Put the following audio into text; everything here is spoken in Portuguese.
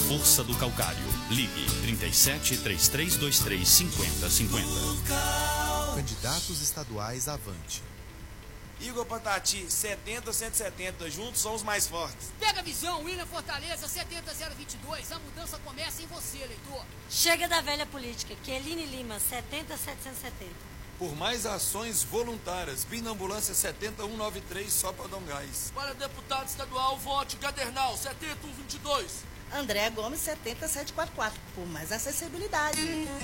força do calcário. Ligue 37 3323 5050. Candidatos estaduais Avante. Igor Patati, 70-170, juntos somos mais fortes. Pega a visão, William Fortaleza, 70022. A mudança começa em você, eleitor. Chega da velha política, Keline Lima, 70770. Por mais ações voluntárias, Bina Ambulância 70193, só para dar um gás. Para deputado estadual, vote Cadernal, 70122. André Gomes, 70744, por mais acessibilidade.